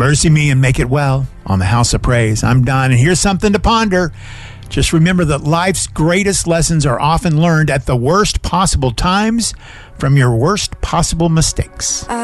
Mercy me and make it well on the House of Praise. I'm Don, and here's something to ponder. Just remember that life's greatest lessons are often learned at the worst possible times from your worst possible mistakes.